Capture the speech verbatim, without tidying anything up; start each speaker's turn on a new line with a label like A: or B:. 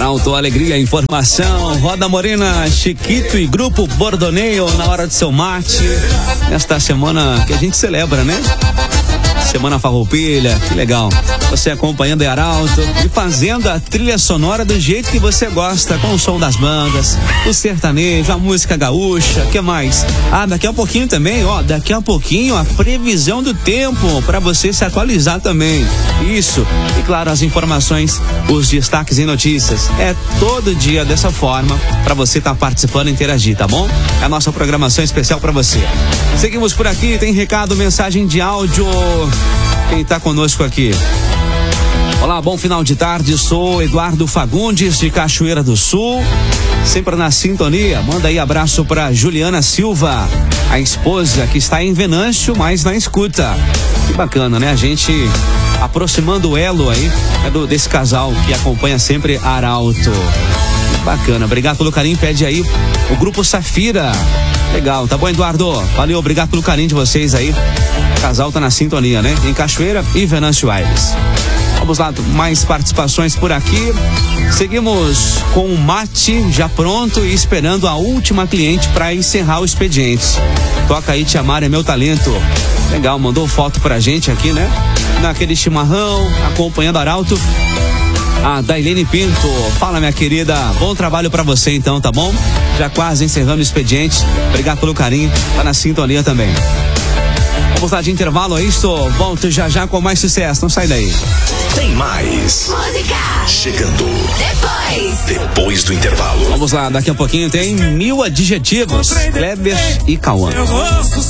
A: Arauto, alegria, informação. Roda Morena, Chiquito e Grupo Bordoneio na hora do seu mate. Nesta semana que a gente celebra, né? Semana Farroupilha, que legal. Você acompanhando a Arauto e fazendo a trilha sonora do jeito que você gosta, com o som das bandas, o sertanejo, a música gaúcha, que mais? Ah, daqui a pouquinho também, ó, daqui a pouquinho a previsão do tempo para você se atualizar também. Isso. E claro, as informações, os destaques e notícias. É todo dia dessa forma para você estar tá participando e interagir, tá bom? É a nossa programação especial para você. Seguimos por aqui, tem recado, mensagem de áudio. Quem tá conosco aqui? Olá, bom final de tarde, sou Eduardo Fagundes de Cachoeira do Sul, sempre na sintonia. Manda aí abraço pra Juliana Silva, a esposa que está em Venâncio, mas na escuta. Que bacana, né? A gente aproximando o elo aí, né, do, desse casal que acompanha sempre Arauto. Que bacana, obrigado pelo carinho, pede aí o Grupo Safira. Legal, tá bom, Eduardo? Valeu, obrigado pelo carinho de vocês aí. O casal tá na sintonia, né? Em Cachoeira e Venâncio Aires. Vamos lá, mais participações por aqui. Seguimos com o mate já pronto e esperando a última cliente para encerrar o expediente. Toca aí, Te Amar é Meu Talento. Legal, mandou foto pra gente aqui, né? Naquele chimarrão, acompanhando Arauto. A Dailene Pinto, fala minha querida, bom trabalho pra você então, tá bom? Já quase encerrando o expediente, obrigado pelo carinho, tá na sintonia também. Vamos lá de intervalo, é isso? Volto já já com mais sucesso, não sai daí.
B: Tem mais música chegando depois depois do intervalo.
A: Vamos lá, daqui a pouquinho tem Mil Adjetivos, Kleber e Cauã.
C: Eu gosto